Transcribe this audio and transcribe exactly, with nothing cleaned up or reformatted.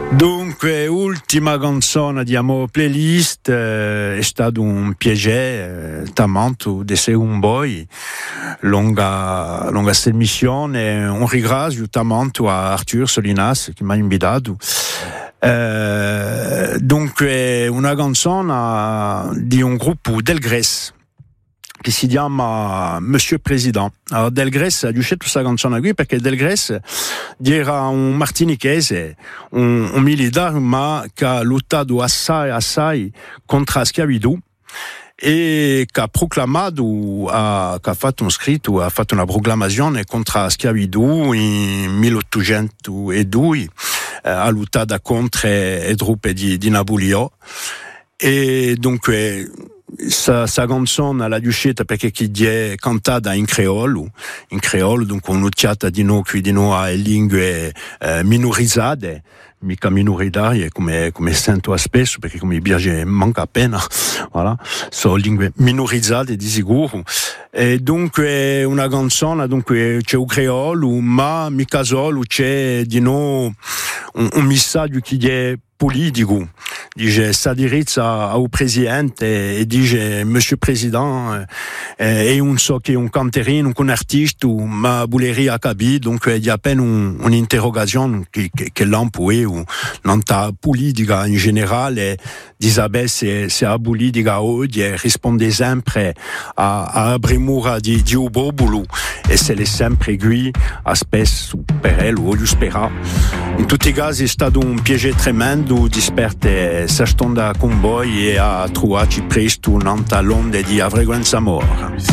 Dunque, ultima canzone di Amo Playlist eh, è stato un piacere, eh, tanto di essere un boy, lunga, lunga questa missione. Un ringrazio tanto a Arthur Solinas che mi ha invitato. Eh, dunque, una canzone di un gruppo del Grèce che si chiama Monsieur Président. Allora, Del Grèce ha scelto questa canzone qui perché Del Grèce era un martinichese, un, un militare ma che ha lottato assai assai contro la schiavitù e che ha proclamato, ha, che ha fatto un scritto, ha fatto una proclamazione contro la schiavitù in milleottocentodue, eh, ha lottato contro le truppe di, di Napoleone e dunque Sa, sa canzone l'ha riuscita perché chi è cantata in creolo, in creolo, dunque un'occhiata di noi qui di noi a lingue eh, minorizzate, mica minoritarie come, come sento spesso, perché come mi piace manca appena, voilà, sono lingue minorizzate di sicuro. E dunque una canzone, dunque c'è un creolo, ma mica solo c'è di noi un, un messaggio che è politico, dice s'adirizza al presidente e dice Monsieur Président, eh, e un so che un canterino, un artista, ma voleria capire, donc il y a appena un, un'interrogazione che, che, che l'ampoe o non ta politica in generale, Isabelle se, se a politica oggi e risponde sempre a, a premura di, di Ubobulu e se l'è sempre qui a spesso per elle, voglio sperare. In tutti i casi è stato un piacere tremendo di sperte s'astonda con voi e a trovarci presto un'altra l'onda di frequenza amore.